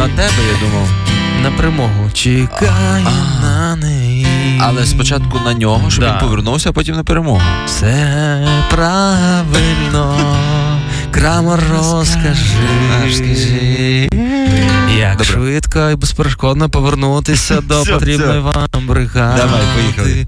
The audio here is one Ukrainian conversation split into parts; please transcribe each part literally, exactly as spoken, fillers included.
на тебе, я думав. На перемогу. Чекаю а, на неї. Але спочатку на нього, щоб да. він повернувся, а потім на перемогу. Все правильно, Крамер, розкажи. Розкажи. Як Добре. швидко і безперешкодно повернутися до все, потрібної все. вам бригади. Давай, поїхали.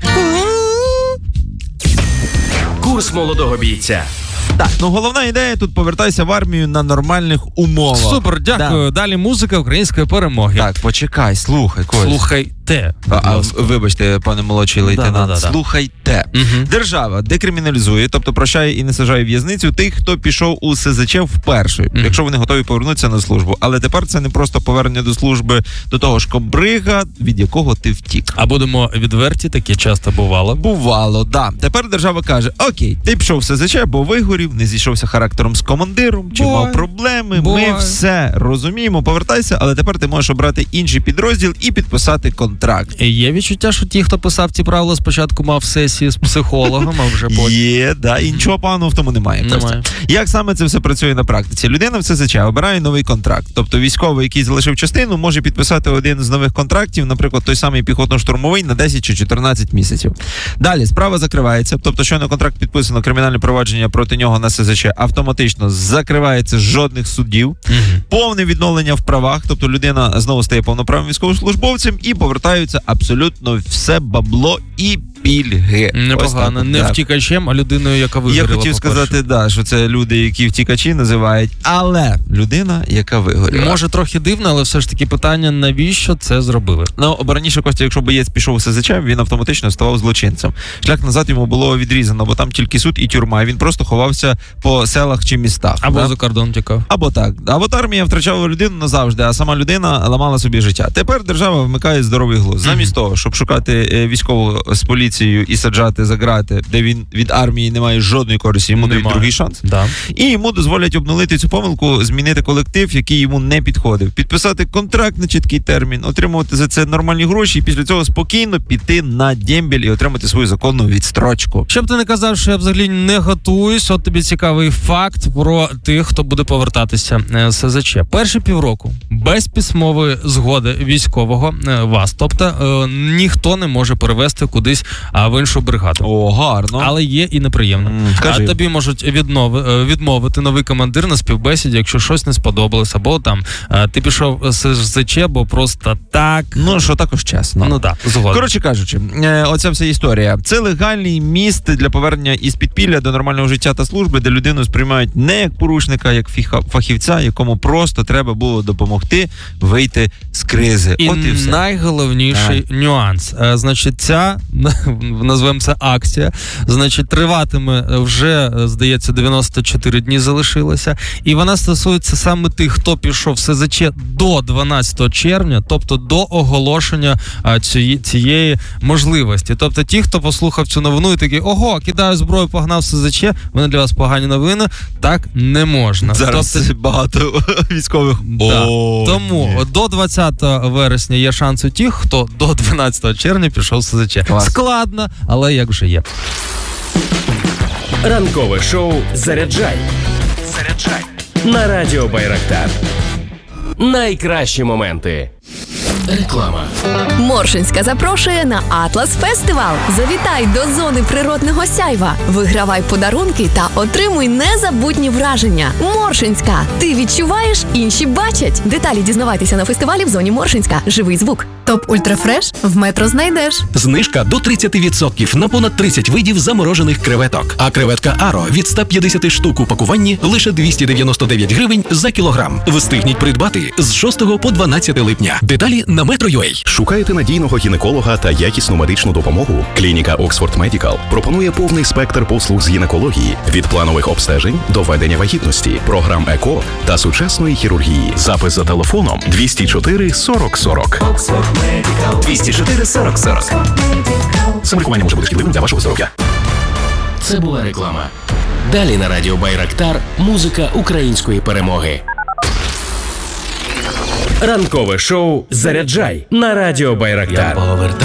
Курс молодого бійця. Так, ну головна ідея тут повертайся в армію на нормальних умовах. Супер, дякую. Да. Далі музика української перемоги. Так, почекай, слухай, Кость. Слухайте. А, а, вибачте, пане молодший лейтенант, да, да, да, слухайте. Угу. Держава декриміналізує, тобто прощає і не сажає в в'язницю тих, хто пішов у СЗЧ вперше, угу. якщо вони готові повернутися на службу. Але тепер це не просто повернення до служби до того ж кобрига, від якого ти втік. А будемо відверті, таке часто бувало. Бувало, да. Тепер держава каже, окей, ти пішов в СЗЧ, бо вигорів, не зійшовся характером з командиром, чи Бой. мав проблеми, Бой. ми все розуміємо, повертайся, але тепер ти можеш обрати інший підрозділ і підписати контракт. Є відчуття, що ті, хто писав ці правила, спочатку мав сесії з психологом, а вже потім... Є, да, і нічого поганого в тому немає. Немає. Як саме це все працює на практиці? Людина в СЗЧ обирає новий контракт. Тобто військовий, який залишив частину, може підписати один з нових контрактів, наприклад, той самий піхотно-штурмовий на десять чи чотирнадцять місяців. Далі справа закривається, тобто щойно контракт підписано, кримінальне провадження проти нього на СЗЧ автоматично закривається, жодних судів. Угу. Повне відновлення в правах, тобто людина знову стає повноправним військовослужбовцем і повертаються абсолютно все бабло і пільги. Непогано, не так. втікачем, а людиною, яка вигоріла. Я хотів по-перше. сказати, да, що це люди, які втікачі називають, але людина, яка вигоріла. Може трохи дивно, але все ж таки питання, навіщо це зробили? Ну, бо раніше, Костя, якщо боєць пішов у СЗЧ, він автоматично ставав злочинцем. Шлях назад йому було відрізано, бо там тільки суд і тюрма, він просто ховався по селах чи містах. Або да? за кордон тікав. Або так. Або армія втрачала людину назавжди, а сама людина ламала собі життя. Тепер держава вмикає здоровий глузд. Замість mm-hmm. того, щоб шукати військового з поліцією і саджати за грати, де він від армії не має жодної користі, йому дають другий шанс. Да. І йому дозволять обнулити цю помилку, змінити колектив, який йому не підходив, підписати контракт на чіткий термін, отримувати за це нормальні гроші і після цього спокійно піти на дембель і отримати свою законну відстрочку. Щоб ти не казав, що я взагалі не готуюсь, от тобі цікавий факт про тих, хто буде повертатися з СЗЧ. Перші півроку без письмової згоди військового вас, тобто е, ніхто не може перевести кудись а, в іншу бригаду. О, гарно. Але є і неприємно. Mm, а тобі можуть віднови, відмовити новий командир на співбесіді, якщо щось не сподобалось, або там е, ти пішов з СЗЧ, бо просто так. Ну, що також чесно. Ну так, згодом. Коротше кажучи, е, оця вся історія. Це легальний міст для повернення із підпілля до нормального життя та служби, де людину сприймають не як порушника, як фахівця, якому просто треба було допомогти вийти з кризи. І, От і все. Найголовніший а. нюанс. Е, значить, ця, назвемо це акція, значить, триватиме вже, здається, дев'яносто чотири дні залишилося, і вона стосується саме тих, хто пішов в СЗЧ до дванадцятого червня, тобто до оголошення а, цієї, цієї можливості. Тобто ті, хто послухав цю новину і такий, ого, кидаю зброю, погнав в СЗЧ, вони для вас погані новини, так не можна. Зараз тобто, багато військових. Да. Тому ні. До двадцятого вересня є шанс у тих, хто до дванадцятого червня пішов в СЗЧ. Клас. Складно, але як вже є. Ранкове шоу «Заряджай». Заряджай. На радіо Байрактар. Найкращі моменти. Реклама. Моршинська запрошує на Атлас Фестивал. Завітай до зони природного сяйва. Вигравай подарунки та отримуй незабутні враження. Моршинська. Ти відчуваєш, інші бачать. Деталі дізнавайтеся на фестивалі в зоні Моршинська. Живий звук. Топ Ультрафреш в метро знайдеш. Знижка до тридцять відсотків на понад тридцять видів заморожених креветок. А креветка Аро від ста п'ятдесят штук у пакуванні лише двісті дев'яносто дев'ять гривень за кілограм. Встигніть придбати з шостого по дванадцяте липня. Деталі на Metro.ua. Шукаєте надійного гінеколога та якісну медичну допомогу? Клініка Oxford Medical пропонує повний спектр послуг з гінекології від планових обстежень до ведення вагітності, програм ЕКО та сучасної хірургії. Запис за телефоном двісті чотири сорок сорок. двісті чотири сорок сорок. Самолікування може бути шкідливим для вашого здоров'я. Це була реклама. Далі на радіо Байрактар музика української перемоги. Ранкове шоу «Заряджай» на радіо Байрактар.